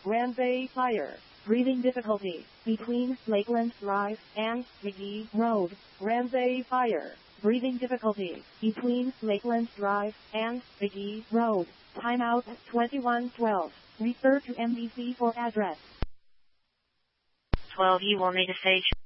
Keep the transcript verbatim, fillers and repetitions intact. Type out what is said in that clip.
Ramsay Fire. Breathing difficulty between Lakeland Drive and McGee Road. Ramsay Fire. Breathing difficulty between Lakeland Drive and McGee Road. Timeout twenty-one twelve. Refer to M D C for address. twelve You will need a stage.